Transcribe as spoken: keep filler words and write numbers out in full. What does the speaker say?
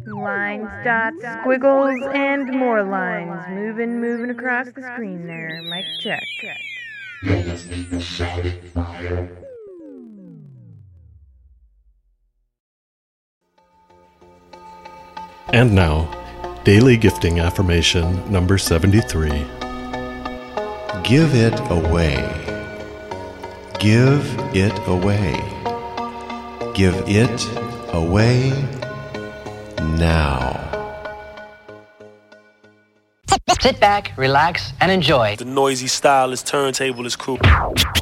Lines, dots, squiggles, and more lines. Moving, moving across the screen there. Mic check. And now, Daily Gifting Affirmation number seventy-three. Give it away. Give it away. Give it away now. Sit back, relax, and enjoy. The Noisy Stylist Turntablist Crew.